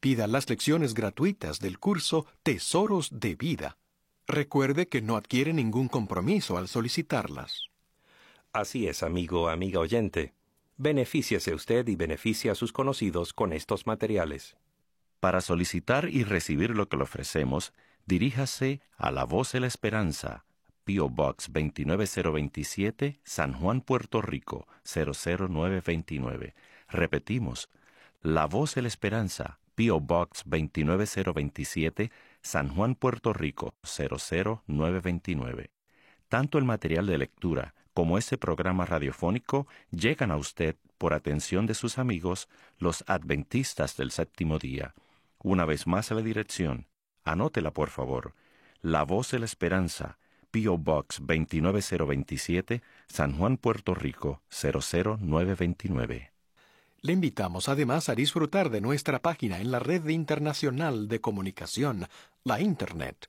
Pida las lecciones gratuitas del curso Tesoros de Vida. Recuerde que no adquiere ningún compromiso al solicitarlas. Así es, amigo, amiga oyente. Benefíciese usted y beneficie a sus conocidos con estos materiales. Para solicitar y recibir lo que le ofrecemos, diríjase a La Voz de la Esperanza, P.O. Box 29027, San Juan, Puerto Rico, 00929. Repetimos, La Voz de la Esperanza, P.O. Box 29027, San Juan, Puerto Rico, 00929. Tanto el material de lectura como este programa radiofónico llegan a usted por atención de sus amigos, los adventistas del séptimo día. Una vez más a la dirección, anótela por favor, La Voz de la Esperanza, P.O. Box 29027, San Juan, Puerto Rico, 00929. Le invitamos además a disfrutar de nuestra página en la red internacional de comunicación, la Internet,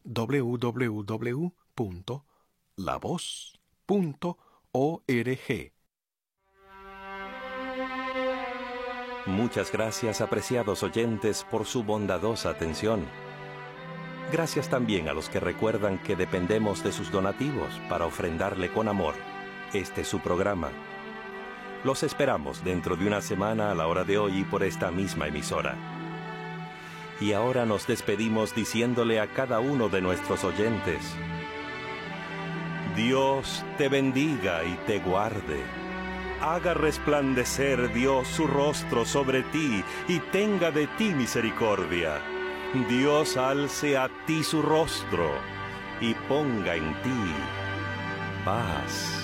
www.lavoz.org. Muchas gracias, apreciados oyentes, por su bondadosa atención. Gracias también a los que recuerdan que dependemos de sus donativos para ofrendarle con amor este su programa. Los esperamos dentro de una semana a la hora de hoy por esta misma emisora. Y ahora nos despedimos diciéndole a cada uno de nuestros oyentes: Dios te bendiga y te guarde. Haga resplandecer Dios su rostro sobre ti y tenga de ti misericordia. Dios alce a ti su rostro y ponga en ti paz.